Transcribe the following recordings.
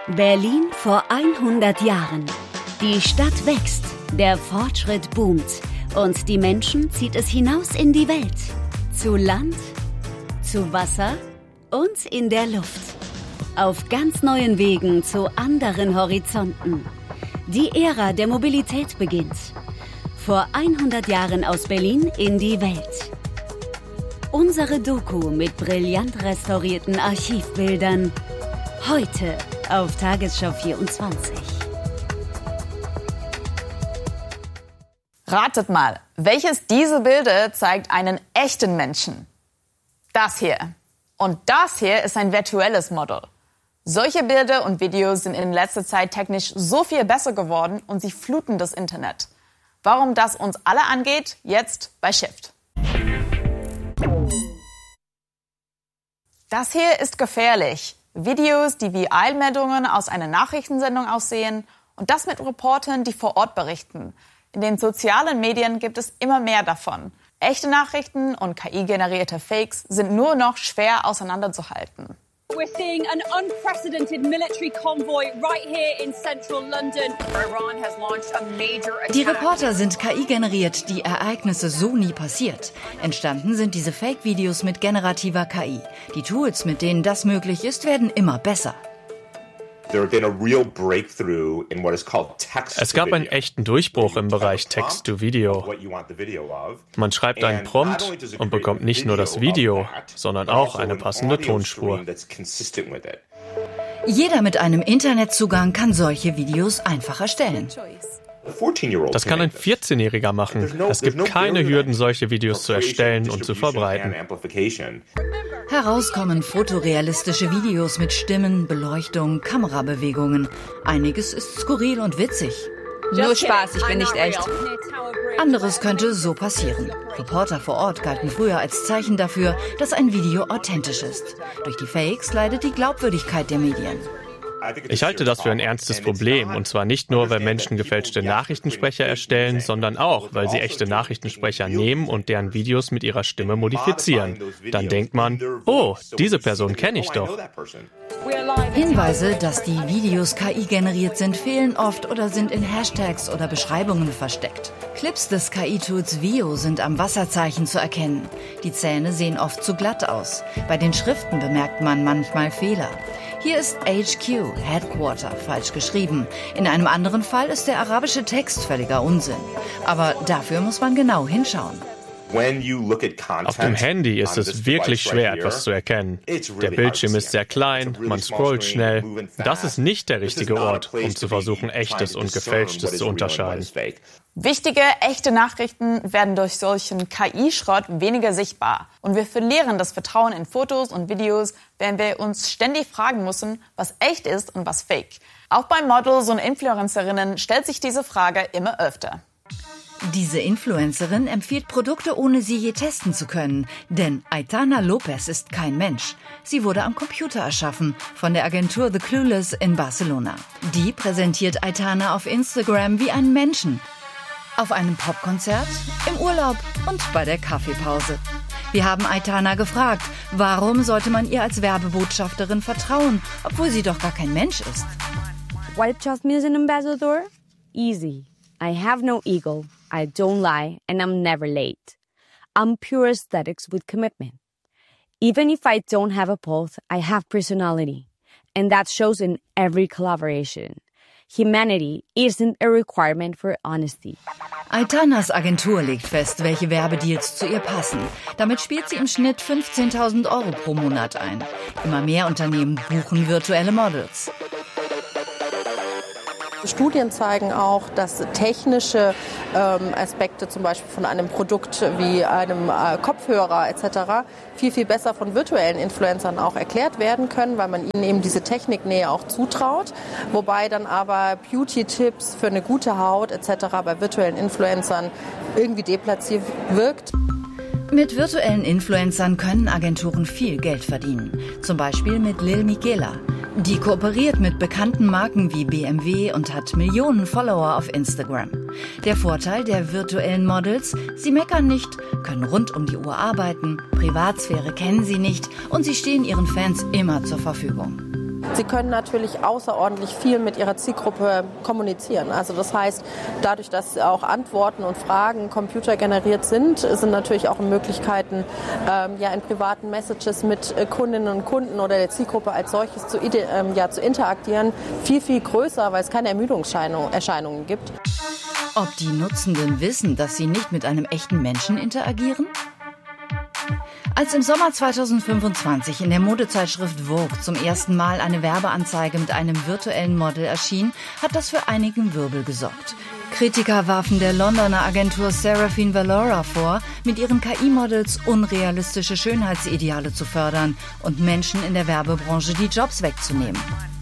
Berlin vor 100 Jahren. Die Stadt wächst, der Fortschritt boomt und die Menschen zieht es hinaus in die Welt. Zu Land, zu Wasser und in der Luft. Auf ganz neuen Wegen zu anderen Horizonten. Die Ära der Mobilität beginnt. Vor 100 Jahren aus Berlin in die Welt. Unsere Doku mit brillant restaurierten Archivbildern. Heute auf Tagesschau 24. Ratet mal, welches dieser Bilder zeigt einen echten Menschen? Das hier. Und das hier ist ein virtuelles Model. Solche Bilder und Videos sind in letzter Zeit technisch so viel besser geworden und sie fluten das Internet. Warum das uns alle angeht, jetzt bei Shift. Das hier ist gefährlich. Videos, die wie Eilmeldungen aus einer Nachrichtensendung aussehen und das mit Reportern, die vor Ort berichten. In den sozialen Medien gibt es immer mehr davon. Echte Nachrichten und KI-generierte Fakes sind nur noch schwer auseinanderzuhalten. We're seeing an unprecedented military convoy right here in central London. Iran has launched a major attack. Die Reporter sind KI-generiert, die Ereignisse so nie passiert. Entstanden sind diese Fake-Videos mit generativer KI. Die Tools, mit denen das möglich ist, werden immer besser. Es gab einen echten Durchbruch im Bereich Text-to-Video. Man schreibt einen Prompt und bekommt nicht nur das Video, sondern auch eine passende Tonspur. Jeder mit einem Internetzugang kann solche Videos einfach erstellen. Das kann ein 14-Jähriger machen. Es gibt keine Hürden, solche Videos zu erstellen und zu verbreiten. Heraus kommen fotorealistische Videos mit Stimmen, Beleuchtung, Kamerabewegungen. Einiges ist skurril und witzig. Nur Spaß, ich bin nicht echt. Anderes könnte so passieren. Reporter vor Ort galten früher als Zeichen dafür, dass ein Video authentisch ist. Durch die Fakes leidet die Glaubwürdigkeit der Medien. Ich halte das für ein ernstes Problem, und zwar nicht nur, weil Menschen gefälschte Nachrichtensprecher erstellen, sondern auch, weil sie echte Nachrichtensprecher nehmen und deren Videos mit ihrer Stimme modifizieren. Dann denkt man, oh, diese Person kenne ich doch. Hinweise, dass die Videos KI-generiert sind, fehlen oft oder sind in Hashtags oder Beschreibungen versteckt. Clips des KI-Tools Veo sind am Wasserzeichen zu erkennen. Die Zähne sehen oft zu glatt aus. Bei den Schriften bemerkt man manchmal Fehler. Hier ist HQ, Headquarter, falsch geschrieben. In einem anderen Fall ist der arabische Text völliger Unsinn. Aber dafür muss man genau hinschauen. Auf dem Handy ist es wirklich schwer, etwas zu erkennen. Der Bildschirm ist sehr klein, man scrollt schnell. Das ist nicht der richtige Ort, um zu versuchen, echtes und gefälschtes zu unterscheiden. Wichtige, echte Nachrichten werden durch solchen KI-Schrott weniger sichtbar. Und wir verlieren das Vertrauen in Fotos und Videos, wenn wir uns ständig fragen müssen, was echt ist und was fake. Auch bei Models und Influencerinnen stellt sich diese Frage immer öfter. Diese Influencerin empfiehlt Produkte, ohne sie je testen zu können. Denn Aitana Lopez ist kein Mensch. Sie wurde am Computer erschaffen von der Agentur The Clueless in Barcelona. Die präsentiert Aitana auf Instagram wie einen Menschen. Auf einem Popkonzert, im Urlaub und bei der Kaffeepause. Wir haben Aitana gefragt, warum sollte man ihr als Werbebotschafterin vertrauen, obwohl sie doch gar kein Mensch ist. Why trust me as an ambassador? Easy. I have no ego, I don't lie, and I'm never late. I'm pure aesthetics with commitment. Even if I don't have a pulse, I have personality. And that shows in every collaboration. Humanity isn't a requirement for honesty. Aitanas Agentur legt fest, welche Werbedeals zu ihr passen. Damit spielt sie im Schnitt 15.000 € pro Monat ein. Immer mehr Unternehmen buchen virtuelle Models. Studien zeigen auch, dass technische Aspekte zum Beispiel von einem Produkt wie einem Kopfhörer etc. viel besser von virtuellen Influencern auch erklärt werden können, weil man ihnen eben diese Techniknähe auch zutraut. Wobei dann aber Beauty-Tipps für eine gute Haut etc. bei virtuellen Influencern irgendwie deplatziert wirkt. Mit virtuellen Influencern können Agenturen viel Geld verdienen. Zum Beispiel mit Lil Miquela. Die kooperiert mit bekannten Marken wie BMW und hat Millionen Follower auf Instagram. Der Vorteil der virtuellen Models: sie meckern nicht, können rund um die Uhr arbeiten, Privatsphäre kennen sie nicht und sie stehen ihren Fans immer zur Verfügung. Sie können natürlich außerordentlich viel mit ihrer Zielgruppe kommunizieren. Also das heißt, dadurch, dass auch Antworten und Fragen computergeneriert sind natürlich auch Möglichkeiten, in privaten Messages mit Kundinnen und Kunden oder der Zielgruppe als solches zu interagieren, viel, viel größer, weil es keine Ermüdungserscheinungen gibt. Ob die Nutzenden wissen, dass sie nicht mit einem echten Menschen interagieren? Als im Sommer 2025 in der Modezeitschrift Vogue zum ersten Mal eine Werbeanzeige mit einem virtuellen Model erschien, hat das für einigen Wirbel gesorgt. Kritiker warfen der Londoner Agentur Seraphine Valora vor, mit ihren KI-Models unrealistische Schönheitsideale zu fördern und Menschen in der Werbebranche die Jobs wegzunehmen.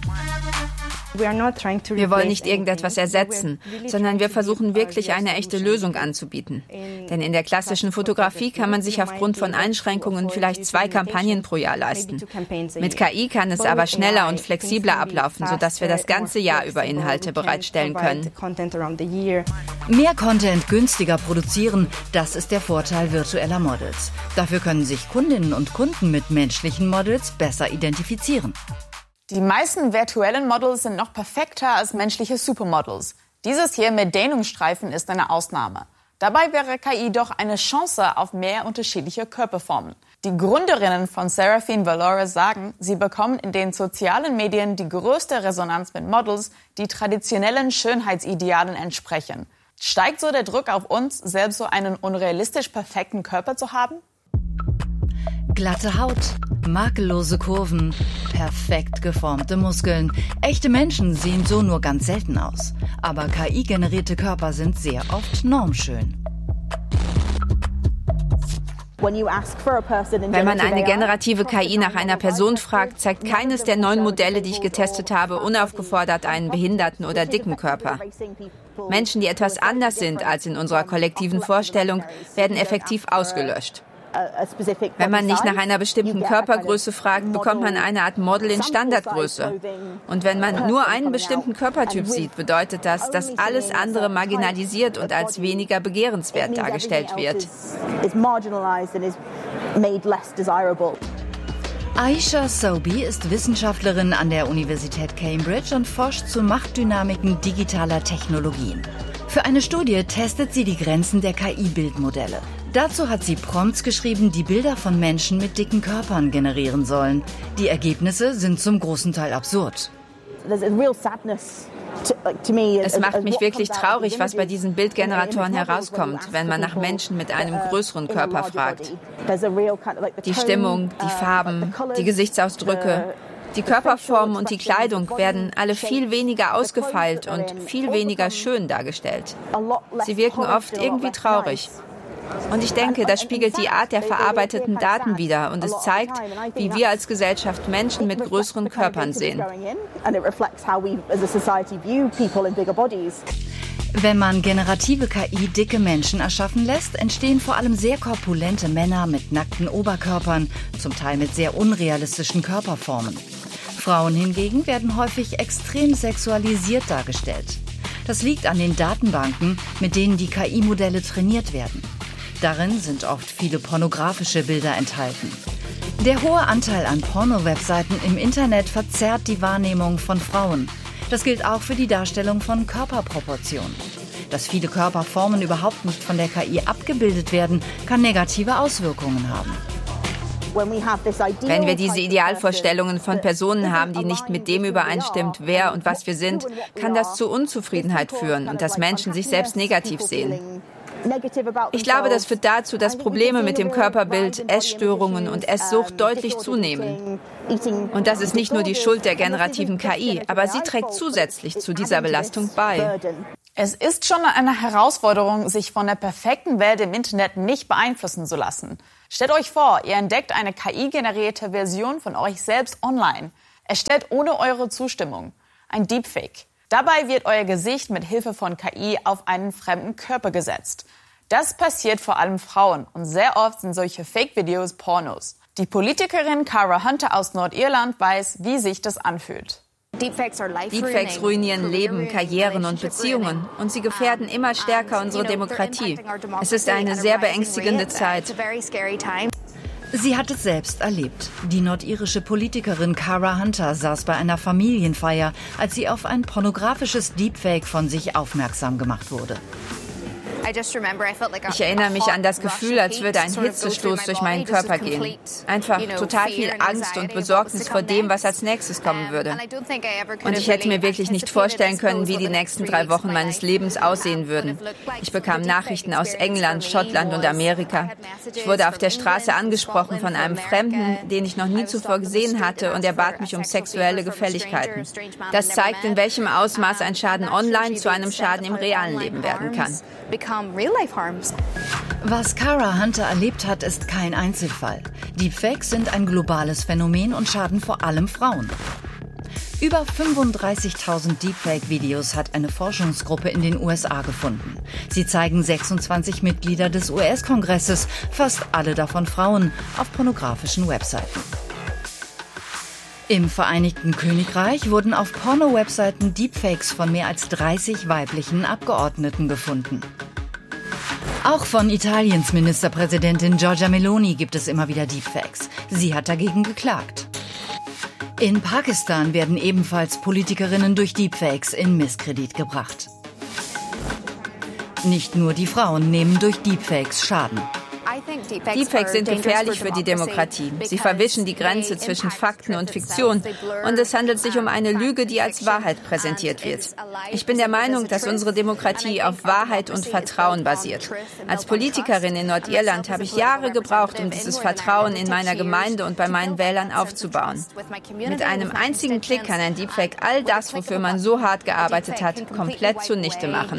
Wir wollen nicht irgendetwas ersetzen, sondern wir versuchen wirklich eine echte Lösung anzubieten. Denn in der klassischen Fotografie kann man sich aufgrund von Einschränkungen vielleicht 2 Kampagnen pro Jahr leisten. Mit KI kann es aber schneller und flexibler ablaufen, sodass wir das ganze Jahr über Inhalte bereitstellen können. Mehr Content günstiger produzieren, das ist der Vorteil virtueller Models. Dafür können sich Kundinnen und Kunden mit menschlichen Models besser identifizieren. Die meisten virtuellen Models sind noch perfekter als menschliche Supermodels. Dieses hier mit Dehnungsstreifen ist eine Ausnahme. Dabei wäre KI doch eine Chance auf mehr unterschiedliche Körperformen. Die Gründerinnen von Seraphine Valora sagen, sie bekommen in den sozialen Medien die größte Resonanz mit Models, die traditionellen Schönheitsidealen entsprechen. Steigt so der Druck auf uns, selbst so einen unrealistisch perfekten Körper zu haben? Glatte Haut, makellose Kurven, perfekt geformte Muskeln. Echte Menschen sehen so nur ganz selten aus. Aber KI-generierte Körper sind sehr oft normschön. Wenn man eine generative KI nach einer Person fragt, zeigt keines der 9 Modelle, die ich getestet habe, unaufgefordert einen behinderten oder dicken Körper. Menschen, die etwas anders sind als in unserer kollektiven Vorstellung, werden effektiv ausgelöscht. Wenn man nicht nach einer bestimmten Körpergröße fragt, bekommt man eine Art Model in Standardgröße. Und wenn man nur einen bestimmten Körpertyp sieht, bedeutet das, dass alles andere marginalisiert und als weniger begehrenswert dargestellt wird. Aisha Sobi ist Wissenschaftlerin an der Universität Cambridge und forscht zu Machtdynamiken digitaler Technologien. Für eine Studie testet sie die Grenzen der KI-Bildmodelle. Dazu hat sie Prompts geschrieben, die Bilder von Menschen mit dicken Körpern generieren sollen. Die Ergebnisse sind zum großen Teil absurd. Es macht mich wirklich traurig, was bei diesen Bildgeneratoren herauskommt, wenn man nach Menschen mit einem größeren Körper fragt. Die Stimmung, die Farben, die Gesichtsausdrücke, die Körperformen und die Kleidung werden alle viel weniger ausgefeilt und viel weniger schön dargestellt. Sie wirken oft irgendwie traurig. Und ich denke, das spiegelt die Art der verarbeiteten Daten wider und es zeigt, wie wir als Gesellschaft Menschen mit größeren Körpern sehen. Wenn man generative KI dicke Menschen erschaffen lässt, entstehen vor allem sehr korpulente Männer mit nackten Oberkörpern, zum Teil mit sehr unrealistischen Körperformen. Frauen hingegen werden häufig extrem sexualisiert dargestellt. Das liegt an den Datenbanken, mit denen die KI-Modelle trainiert werden. Darin sind oft viele pornografische Bilder enthalten. Der hohe Anteil an Porno-Webseiten im Internet verzerrt die Wahrnehmung von Frauen. Das gilt auch für die Darstellung von Körperproportionen. Dass viele Körperformen überhaupt nicht von der KI abgebildet werden, kann negative Auswirkungen haben. Wenn wir diese Idealvorstellungen von Personen haben, die nicht mit dem übereinstimmt, wer und was wir sind, kann das zu Unzufriedenheit führen und dass Menschen sich selbst negativ sehen. Ich glaube, das führt dazu, dass Probleme mit dem Körperbild, Essstörungen und Esssucht deutlich zunehmen. Und das ist nicht nur die Schuld der generativen KI, aber sie trägt zusätzlich zu dieser Belastung bei. Es ist schon eine Herausforderung, sich von der perfekten Welt im Internet nicht beeinflussen zu lassen. Stellt euch vor, ihr entdeckt eine KI-generierte Version von euch selbst online. Erstellt ohne eure Zustimmung. Ein Deepfake. Dabei wird euer Gesicht mit Hilfe von KI auf einen fremden Körper gesetzt. Das passiert vor allem Frauen und sehr oft sind solche Fake-Videos Pornos. Die Politikerin Cara Hunter aus Nordirland weiß, wie sich das anfühlt. Deepfakes ruinieren Leben, Karrieren und Beziehungen und sie gefährden immer stärker unsere Demokratie. Es ist eine sehr beängstigende Zeit. Sie hat es selbst erlebt. Die nordirische Politikerin Cara Hunter saß bei einer Familienfeier, als sie auf ein pornografisches Deepfake von sich aufmerksam gemacht wurde. Ich erinnere mich an das Gefühl, als würde ein Hitzestoß durch meinen Körper gehen. Einfach total viel Angst und Besorgnis vor dem, was als nächstes kommen würde. Und ich hätte mir wirklich nicht vorstellen können, wie die nächsten 3 Wochen meines Lebens aussehen würden. Ich bekam Nachrichten aus England, Schottland und Amerika. Ich wurde auf der Straße angesprochen von einem Fremden, den ich noch nie zuvor gesehen hatte, und er bat mich um sexuelle Gefälligkeiten. Das zeigt, in welchem Ausmaß ein Schaden online zu einem Schaden im realen Leben werden kann. Was Cara Hunter erlebt hat, ist kein Einzelfall. Deepfakes sind ein globales Phänomen und schaden vor allem Frauen. Über 35.000 Deepfake-Videos hat eine Forschungsgruppe in den USA gefunden. Sie zeigen 26 Mitglieder des US-Kongresses, fast alle davon Frauen, auf pornografischen Webseiten. Im Vereinigten Königreich wurden auf Porno-Webseiten Deepfakes von mehr als 30 weiblichen Abgeordneten gefunden. Auch von Italiens Ministerpräsidentin Giorgia Meloni gibt es immer wieder Deepfakes. Sie hat dagegen geklagt. In Pakistan werden ebenfalls Politikerinnen durch Deepfakes in Misskredit gebracht. Nicht nur die Frauen nehmen durch Deepfakes Schaden. Deepfakes sind gefährlich für die Demokratie. Sie verwischen die Grenze zwischen Fakten und Fiktion. Und es handelt sich um eine Lüge, die als Wahrheit präsentiert wird. Ich bin der Meinung, dass unsere Demokratie auf Wahrheit und Vertrauen basiert. Als Politikerin in Nordirland habe ich Jahre gebraucht, um dieses Vertrauen in meiner Gemeinde und bei meinen Wählern aufzubauen. Mit einem einzigen Klick kann ein Deepfake all das, wofür man so hart gearbeitet hat, komplett zunichte machen.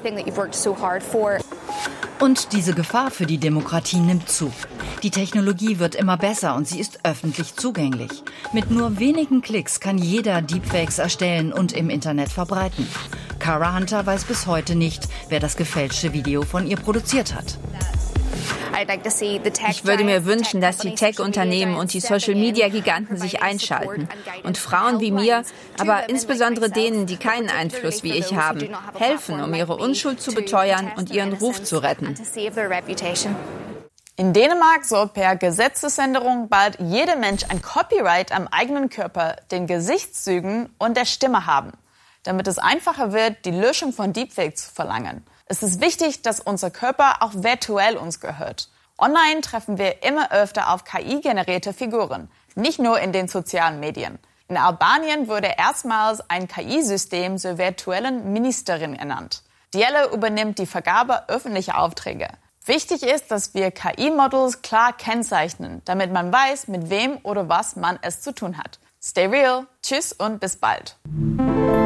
Und diese Gefahr für die Demokratie nimmt zu. Die Technologie wird immer besser und sie ist öffentlich zugänglich. Mit nur wenigen Klicks kann jeder Deepfakes erstellen und im Internet verbreiten. Cara Hunter weiß bis heute nicht, wer das gefälschte Video von ihr produziert hat. Ich würde mir wünschen, dass die Tech-Unternehmen und die Social-Media-Giganten sich einschalten und Frauen wie mir, aber insbesondere denen, die keinen Einfluss wie ich haben, helfen, um ihre Unschuld zu beteuern und ihren Ruf zu retten. In Dänemark soll per Gesetzesänderung bald jeder Mensch ein Copyright am eigenen Körper, den Gesichtszügen und der Stimme haben, damit es einfacher wird, die Löschung von Deepfakes zu verlangen. Es ist wichtig, dass unser Körper auch virtuell uns gehört. Online treffen wir immer öfter auf KI-generierte Figuren, nicht nur in den sozialen Medien. In Albanien wurde erstmals ein KI-System zur virtuellen Ministerin ernannt. Dielle übernimmt die Vergabe öffentlicher Aufträge. Wichtig ist, dass wir KI-Models klar kennzeichnen, damit man weiß, mit wem oder was man es zu tun hat. Stay real, tschüss und bis bald.